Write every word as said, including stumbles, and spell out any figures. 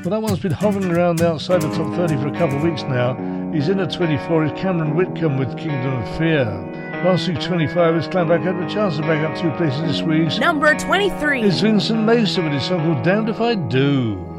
Well, that one's been hovering around outside the top thirty for a couple of weeks now. He's in at twenty-four. Is Cameron Whitcomb with Kingdom of Fear. Last week, twenty-five, is climbed back up a chance to back up two places this week. Number twenty-three is Vincent Mason with his song called Damned If I Do.